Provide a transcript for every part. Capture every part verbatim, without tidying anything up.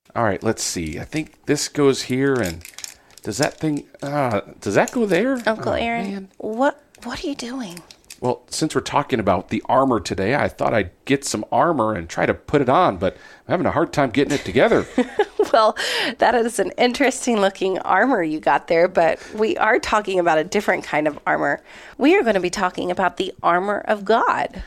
All right, let's see. I think this goes here, and does that thing, uh, does that go there? Uncle Oh, Aaron, man. what what are you doing? Well, since we're talking about the armor today, I thought I'd get some armor and try to put it on, but I'm having a hard time getting it together. Well, that is an interesting looking armor you got there, but we are talking about a different kind of armor. We are going to be talking about the armor of God.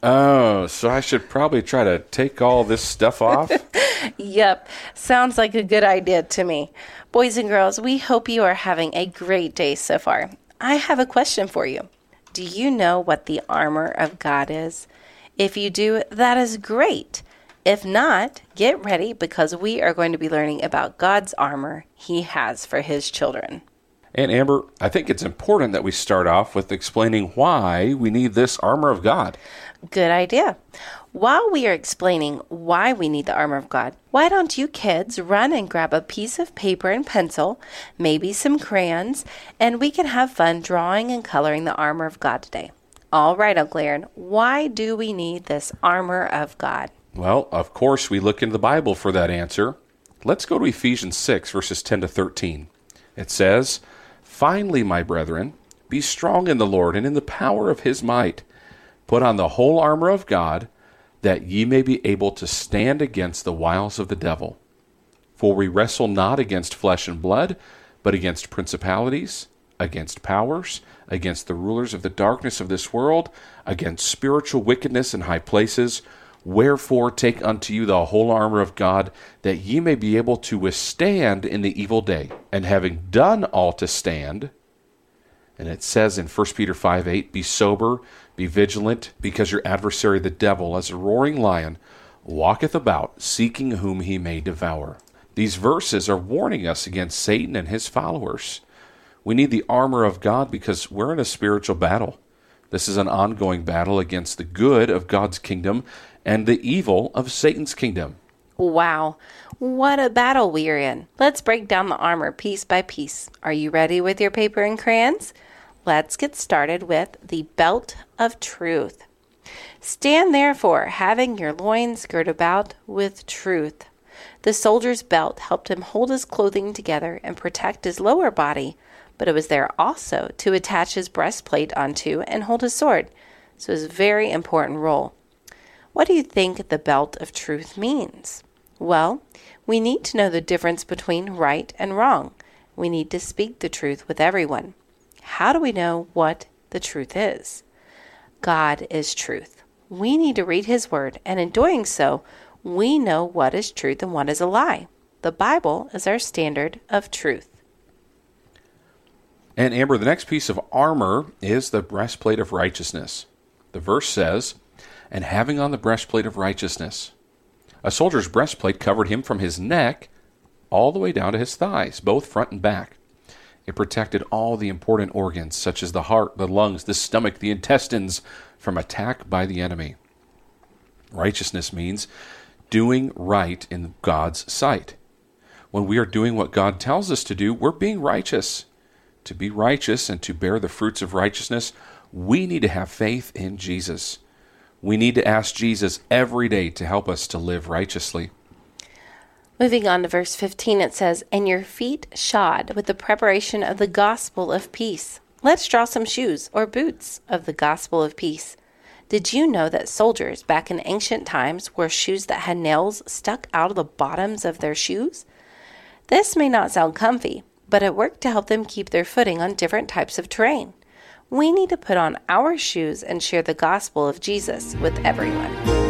Oh, so I should probably try to take all this stuff off? Yep, sounds like a good idea to me. Boys and girls, we hope you are having a great day so far. I have a question for you. Do you know what the armor of God is? If you do, that is great. If not, get ready because we are going to be learning about God's armor He has for His children. And Amber, I think it's important that we start off with explaining why we need this armor of God. Good idea. While we are explaining why we need the armor of God, why don't you kids run and grab a piece of paper and pencil, maybe some crayons, and we can have fun drawing and coloring the armor of God today. All right, Uncle Aaron, why do we need this armor of God? Well, of course, we look into the Bible for that answer. Let's go to Ephesians six, verses ten to thirteen. It says, "Finally, my brethren, be strong in the Lord and in the power of His might. Put on the whole armor of God, that ye may be able to stand against the wiles of the devil. For we wrestle not against flesh and blood, but against principalities, against powers, against the rulers of the darkness of this world, against spiritual wickedness in high places. Wherefore take unto you the whole armor of God, that ye may be able to withstand in the evil day. And having done all to stand," and it says in First Peter five eight, "Be sober, be vigilant, because your adversary the devil, as a roaring lion, walketh about, seeking whom he may devour." These verses are warning us against Satan and his followers. We need the armor of God because we're in a spiritual battle. This is an ongoing battle against the good of God's kingdom and the evil of Satan's kingdom. Wow, what a battle we are in. Let's break down the armor piece by piece. Are you ready with your paper and crayons? Let's get started with the belt of truth. Stand therefore, having your loins girt about with truth. The soldier's belt helped him hold his clothing together and protect his lower body, but it was there also to attach his breastplate onto and hold his sword. So it's a very important role. What do you think the belt of truth means? Well, we need to know the difference between right and wrong. We need to speak the truth with everyone. How do we know what the truth is? God is truth. We need to read His Word, and in doing so, we know what is truth and what is a lie. The Bible is our standard of truth. And Amber, the next piece of armor is the breastplate of righteousness. The verse says, "And having on the breastplate of righteousness." A soldier's breastplate covered him from his neck all the way down to his thighs, both front and back. It protected all the important organs, such as the heart, the lungs, the stomach, the intestines, from attack by the enemy. Righteousness means doing right in God's sight. When we are doing what God tells us to do, we're being righteous. To be righteous and to bear the fruits of righteousness, we need to have faith in Jesus. We need to ask Jesus every day to help us to live righteously. Moving on to verse fifteen, it says, "And your feet shod with the preparation of the gospel of peace." Let's draw some shoes or boots of the gospel of peace. Did you know that soldiers back in ancient times wore shoes that had nails stuck out of the bottoms of their shoes? This may not sound comfy, but it worked to help them keep their footing on different types of terrain. We need to put on our shoes and share the gospel of Jesus with everyone.